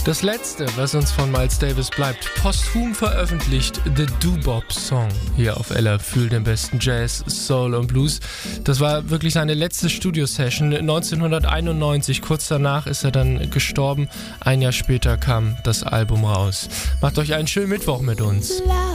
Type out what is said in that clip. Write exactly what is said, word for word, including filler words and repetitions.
Das letzte, was uns von Miles Davis bleibt, posthum veröffentlicht, The Doo-Bop Song, hier auf Ella für den besten Jazz, Soul und Blues. Das war wirklich seine letzte Studio-Session neunzehnhunderteinundneunzig. Kurz danach ist er dann gestorben. Ein Jahr später kam das Album raus. Macht euch einen schönen Mittwoch mit uns.